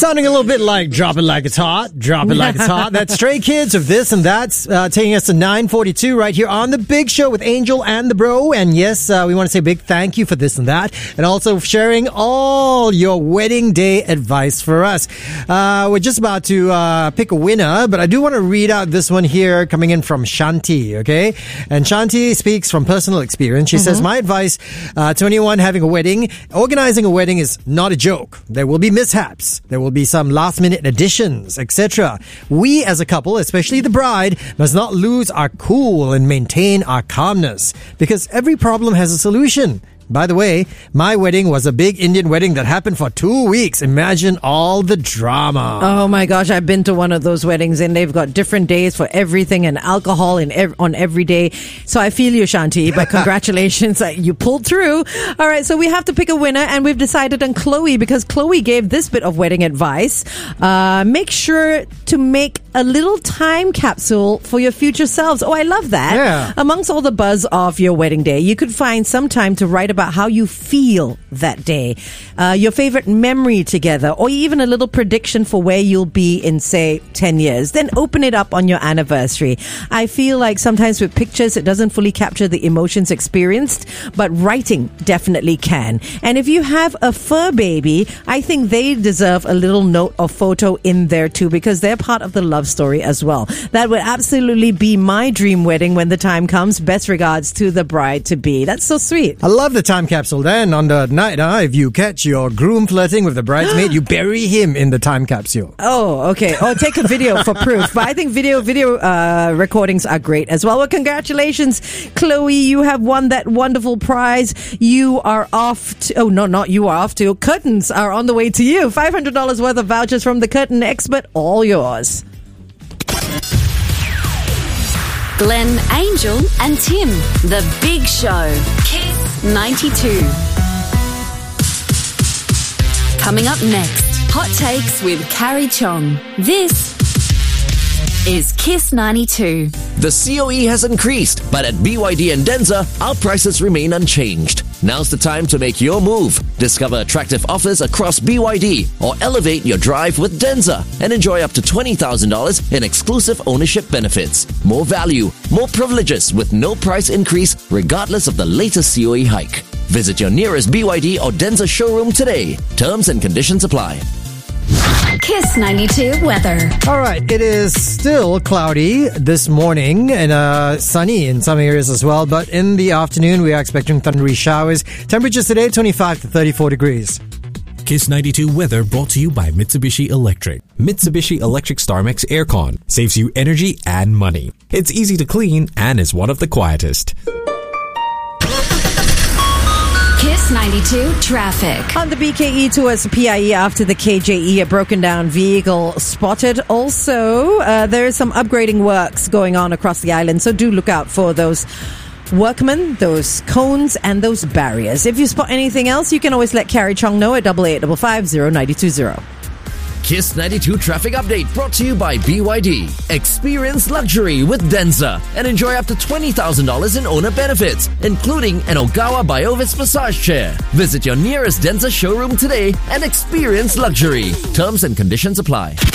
Sounding a little bit like Drop It Like It's Hot. Drop It Like It's Hot. That's Stray Kids of This and That's taking us to 9:42 right here on The Big Show with Angel and the Bro. And yes, we want to say a big thank you for This and That. And also sharing all your wedding day advice for us. We're just about to pick a winner, but I do want to read out this one here coming in from Shanti, okay? And Shanti speaks from personal experience. She says, my advice to anyone having a wedding, organizing a wedding is not a joke. There will be mishaps. There will be some last-minute additions, etc. We as a couple, especially the bride, must not lose our cool and maintain our calmness because every problem has a solution. By the way, my wedding was a big Indian wedding that happened for 2 weeks. Imagine all the drama. Oh my gosh, I've been to one of those weddings and they've got different days for everything and alcohol on every day. So I feel you, Shanti, but congratulations, you pulled through. All right, so we have to pick a winner and we've decided on Chloe because Chloe gave this bit of wedding advice. Make sure to make a little time capsule for your future selves. Oh, I love that. Yeah. Amongst all the buzz of your wedding day, you could find some time to write about how you feel that day, your favorite memory together, or even a little prediction for where you'll be in, say, 10 years. Then open it up on your anniversary. I feel like sometimes with pictures, it doesn't fully capture the emotions experienced, but writing definitely can. And if you have a fur baby, I think they deserve a little note or photo in there too, because they're part of the love story as well. That would absolutely be my dream wedding when the time comes. Best regards to the bride-to-be. That's so sweet. I love the time capsule. Then on the night, if you catch your groom flirting with the bridesmaid, you bury him in the time capsule. Oh, okay. Or take a video for proof. But I think video recordings are great as well. Well, congratulations, Chloe. You have won that wonderful prize. You are off to... Oh, no, not you are off to. Curtains are on the way to you. $500 worth of vouchers from the Curtain Expert. All yours. Glenn, Angel and Tim. The Big Show. Kiss 92. Coming up next, Hot Takes with Carrie Chong. This is Kiss 92. The COE has increased, but at BYD and Denza, our prices remain unchanged. Now's the time to make your move. Discover attractive offers across BYD or elevate your drive with Denza and enjoy up to $20,000 in exclusive ownership benefits. More value, more privileges with no price increase regardless of the latest COE hike. Visit your nearest BYD or Denza showroom today. Terms and conditions apply. Kiss 92 weather. All right, it is still cloudy this morning and sunny in some areas as well. But in the afternoon, we are expecting thundery showers. Temperatures today, 25 to 34 degrees. Kiss 92 weather brought to you by Mitsubishi Electric. Mitsubishi Electric StarMax Aircon saves you energy and money. It's easy to clean and is one of the quietest. Kiss 92 traffic. On the BKE towards the PIE after the KJE, a broken down vehicle spotted. Also, there is some upgrading works going on across the island, so do look out for those workmen, those cones, and those barriers. If you spot anything else, you can always let Carrie Chong know at 885550 Kiss 92 traffic update brought to you by BYD. Experience luxury with Denza and enjoy up to $20,000 in owner benefits, including an Ogawa Biovis massage chair. Visit your nearest Denza showroom today and experience luxury. Terms and conditions apply.